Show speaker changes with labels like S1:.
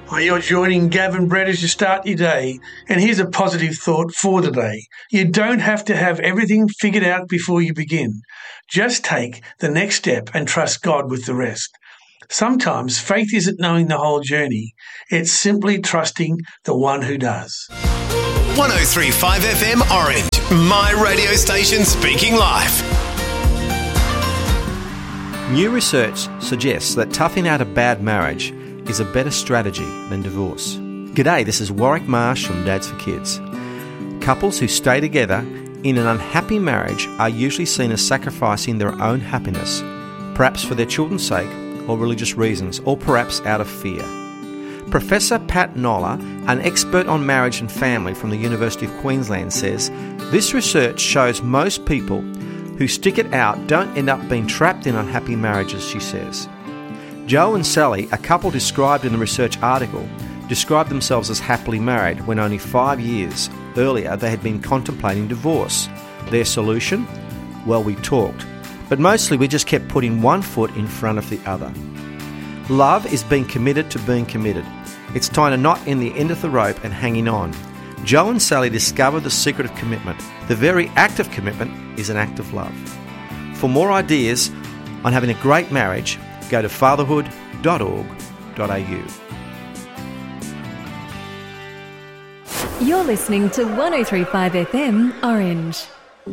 S1: Hi, you're joining Gavin Brett as you start your day. And here's a positive thought for the day. You don't have to have everything figured out before you begin. Just take the next step and trust God with the rest. Sometimes faith isn't knowing the whole journey. It's simply trusting the one who does.
S2: 103.5 FM Orange, my radio station speaking life.
S3: New research suggests that toughing out a bad marriage is a better strategy than divorce. G'day, this is Warwick Marsh from Dads for Kids. Couples who stay together in an unhappy marriage are usually seen as sacrificing their own happiness, perhaps for their children's sake or religious reasons, or perhaps out of fear. Professor Pat Noller, an expert on marriage and family from the University of Queensland, says this research shows most people who stick it out don't end up being trapped in unhappy marriages, she says. Joe and Sally, a couple described in the research article, described themselves as happily married when only 5 years earlier they had been contemplating divorce. Their solution? Well, we talked, but mostly we just kept putting one foot in front of the other. Love is being committed to being committed. It's tying a knot in the end of the rope and hanging on. Joe and Sally discovered the secret of commitment. The very act of commitment is an act of love. For more ideas on having a great marriage, go to fatherhood.org.au.
S4: You're listening to 103.5 FM Orange.